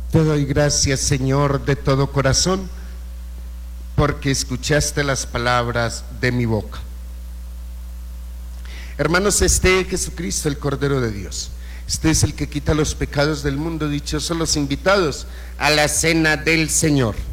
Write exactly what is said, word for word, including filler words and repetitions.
Te doy gracias, Señor, de todo corazón, porque escuchaste las palabras de mi boca. Hermanos, este es Jesucristo, el Cordero de Dios. Este es el que quita los pecados del mundo. Dichosos los invitados a la cena del Señor.